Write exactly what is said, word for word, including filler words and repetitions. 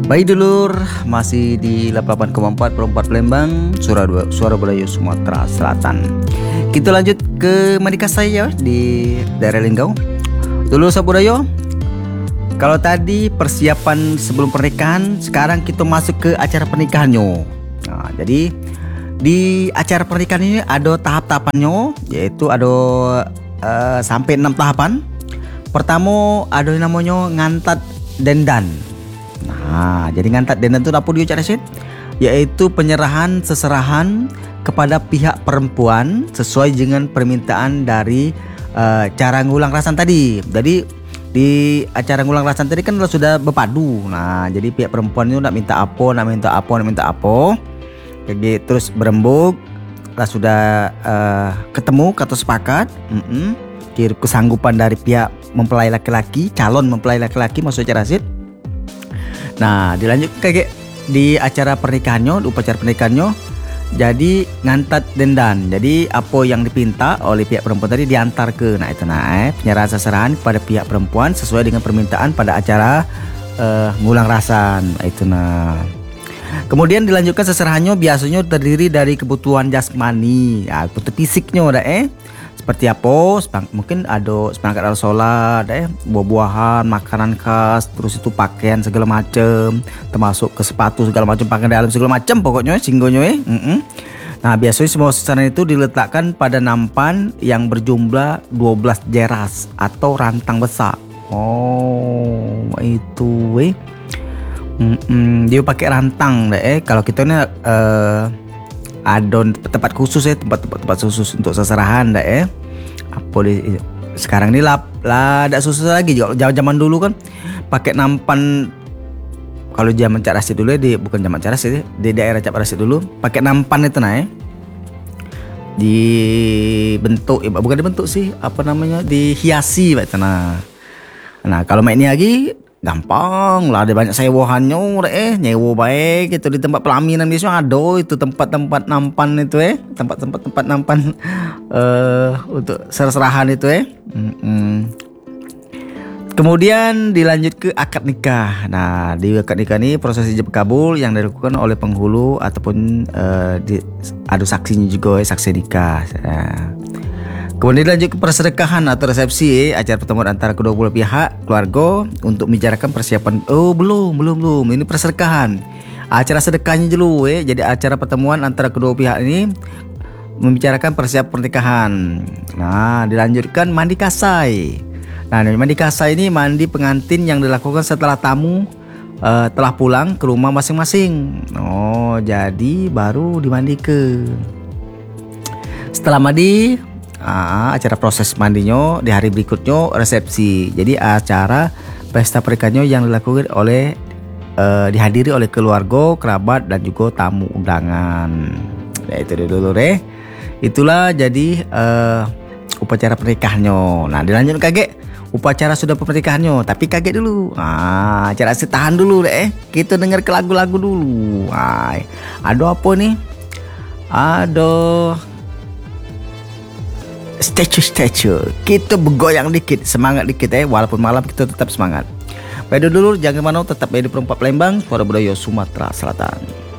Baik dulur, masih di delapan puluh delapan koma empat Perempat Palembang, Suara, Suara Budaya Sumatera Selatan. Kita lanjut ke Madikasai ya, di daerah Linggau. Dulur Sabudaya, kalau tadi persiapan sebelum pernikahan, sekarang kita masuk ke acara pernikahannya. Nah, jadi di acara pernikahan ini ada tahap-tahapannya, yaitu ada uh, sampai enam tahapan. Pertama ada yang namanya ngantat dendan. Nah, jadi ngantat dendan itu apa dia cara sih? Yaitu penyerahan seserahan kepada pihak perempuan sesuai dengan permintaan dari uh, cara ngulang rasan tadi. Jadi di acara ngulang rasan tadi kan sudah berpadu. Nah, jadi pihak perempuan itu nak minta apa, nak minta apa, nak minta apa. Jadi terus berembuk, lah sudah uh, ketemu kata sepakat. Mm-mm. Kira kesanggupan dari pihak mempelai laki-laki, calon mempelai laki-laki maksudnya Rasid. Nah, dilanjut kayak di acara pernikahannya, di upacara pernikahannya, jadi ngantat dendan. Jadi apa yang dipinta oleh pihak perempuan tadi diantar ke, nah itu nah, eh, penyerahan seserahan kepada pihak perempuan sesuai dengan permintaan pada acara uh, ngulang rasan, nah, itu nah. Kemudian dilanjutkan seserahannya biasanya terdiri dari kebutuhan jasmani, ya, kebutuhan fisiknya udah eh. Seperti apa? Mungkin ada seperangkat alat sholat, eh, buah-buahan, makanan khas, terus itu pakaian segala macam, termasuk ke sepatu segala macam, pakaian dalam segala macam, pokoknya singgonya eh. Mm-mm. Nah, biasanya semua seserahan itu diletakkan pada nampan yang berjumlah dua belas jeras atau rantang besar. Oh, itu eh. Mm-mm. Dia pakai rantang deh eh. Kalau kita ini uh, ada tempat khusus ya, tempat-tempat khusus untuk seserahan dah eh. Apa di sekarang ini lah lah ada khusus lagi. Zaman dulu kan pakai nampan. Kalau zaman Cak Rasid dulu ya, di bukan zaman Cak Rasid ya, di daerah Cak Rasid dulu pakai nampan itu nah eh. Dibentuk, eh, bukan dibentuk sih, apa namanya, dihiasi pak nah. Nah, kalau main ini lagi gampang lah, ada banyak sewahannya eh, nyewa baik itu di tempat pelaminan biasanya ada itu tempat-tempat nampan itu eh, tempat-tempat tempat nampan uh, untuk seserahan itu eh. Mm-mm. Kemudian dilanjut ke akad nikah. Nah, di akad nikah ini proses ijab kabul yang dilakukan oleh penghulu ataupun uh, di, ada saksinya juga eh, saksi nikah. Nah, kemudian dilanjut ke persedekahan atau resepsi, eh, acara pertemuan antara kedua belah pihak keluarga untuk membicarakan persiapan. Oh belum, belum, belum. Ini persedekahan. Acara sedekahnya dulu, eh. Jadi acara pertemuan antara kedua pihak ini membicarakan persiapan pernikahan. Nah, dilanjutkan mandi kasai. Nah, mandi kasai ini mandi pengantin yang dilakukan setelah tamu uh, telah pulang ke rumah masing-masing. Oh, jadi baru dimandi ke. Setelah mandi, Ah, acara proses mandinya di hari berikutnya resepsi. Jadi acara pesta pernikahannya yang dilakukan oleh uh, dihadiri oleh keluarga, kerabat dan juga tamu undangan. Ya, itu dulu deh. Itulah jadi uh, upacara pernikahannya. Nah, dilanjut kakek upacara sudah pernikahannya, tapi kakek dulu. Ah, acara tahan dulu deh. Kita dengar ke lagu-lagu dulu. Ah, ada apa nih? Ada statue-statue. Kita bergoyang dikit, semangat dikit eh, walaupun malam kita tetap semangat. Baik dulu, jangan kemana, tetap di Perempat Palembang, Suara Budaya Sumatera Selatan.